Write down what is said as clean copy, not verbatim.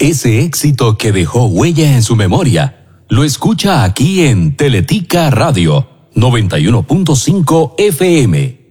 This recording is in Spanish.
Ese éxito que dejó huella en su memoria, lo escucha aquí en Teletica Radio 91.5 FM.